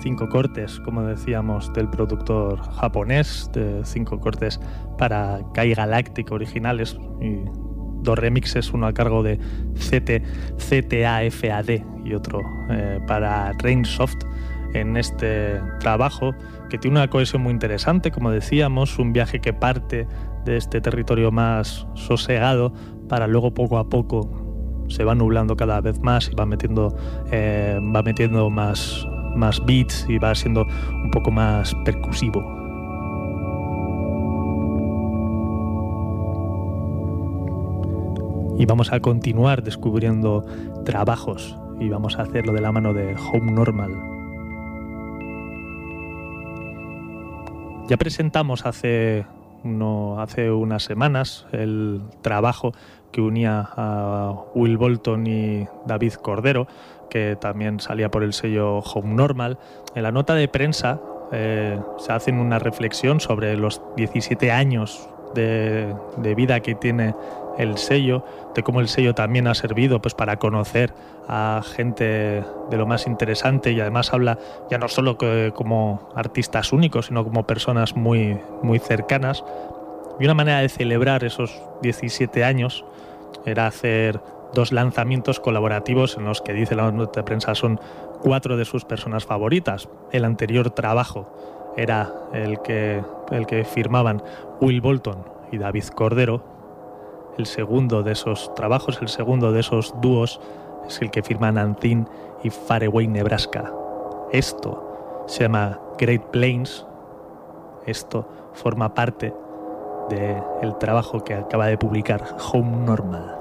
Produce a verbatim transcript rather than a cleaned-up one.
cinco cortes, como decíamos, del productor japonés, de cinco cortes para Kai Galactic originales y dos remixes, uno a cargo de C T A F A D y otro eh, para Rainsoft, en este trabajo que tiene una cohesión muy interesante, como decíamos, un viaje que parte de este territorio más sosegado para luego poco a poco se va nublando cada vez más y va metiendo, eh, va metiendo más, más beats y va siendo un poco más percusivo. Y vamos a continuar descubriendo trabajos y vamos a hacerlo de la mano de Home Normal. Ya presentamos hace, no, hace unas semanas el trabajo que unía a Will Bolton y David Cordero, que también salía por el sello Home Normal. En la nota de prensa eh, se hace una reflexión sobre los diecisiete años de, de vida que tiene el sello, de cómo el sello también ha servido pues para conocer a gente de lo más interesante, y además habla ya no solo que, como artistas únicos, sino como personas muy, muy cercanas. Y una manera de celebrar esos diecisiete años era hacer dos lanzamientos colaborativos en los que, dice la nota de prensa, son cuatro de sus personas favoritas. El anterior trabajo era el que, el que firmaban Will Bolton y David Cordero. El segundo de esos trabajos, el segundo de esos dúos, es el que firman Unthin y Faraway Nebraska. Esto se llama Great Plains. Esto forma parte del trabajo que acaba de publicar Home Normal.